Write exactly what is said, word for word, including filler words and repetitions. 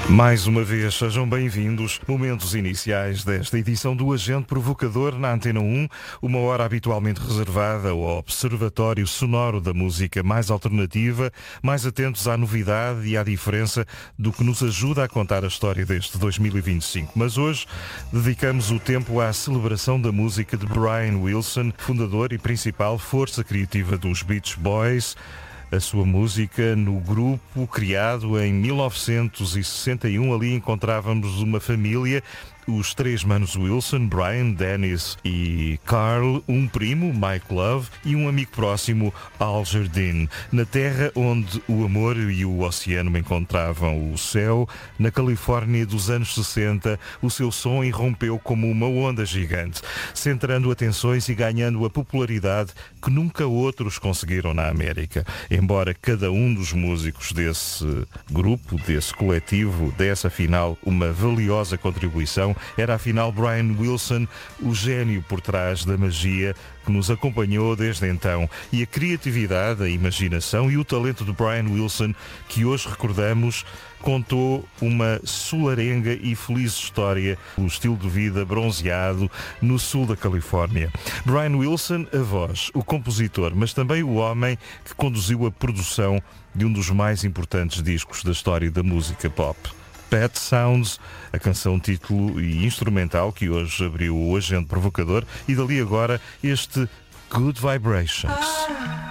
Mais uma vez, sejam bem-vindos. Momentos iniciais desta edição do Agente Provocador na Antena um, uma hora habitualmente reservada ao observatório sonoro da música mais alternativa, mais atentos à novidade e à diferença do que nos ajuda a contar a história deste dois mil e vinte e cinco. Mas hoje dedicamos o tempo à celebração da música de Brian Wilson, fundador e principal força criativa dos Beach Boys. A sua música no grupo criado em mil novecentos e sessenta e um, ali encontrávamos uma família, os três manos Wilson, Brian, Dennis e Carl, um primo, Mike Love, e um amigo próximo, Al Jardine. Na terra onde o amor e o oceano encontravam o céu, na Califórnia dos anos sessenta, o seu som irrompeu como uma onda gigante, centrando atenções e ganhando a popularidade que nunca outros conseguiram na América. Embora cada um dos músicos desse grupo, desse coletivo, desse afinal uma valiosa contribuição, era afinal Brian Wilson o gênio por trás da magia que nos acompanhou desde então. E a criatividade, a imaginação e o talento de Brian Wilson, que hoje recordamos, contou uma solarenga e feliz história, o estilo de vida bronzeado no sul da Califórnia. Brian Wilson, a voz, o compositor, mas também o homem que conduziu a produção de um dos mais importantes discos da história da música pop. Pet Sounds, a canção título e instrumental que hoje abriu o Agente Provocador, e dali agora este Good Vibrations.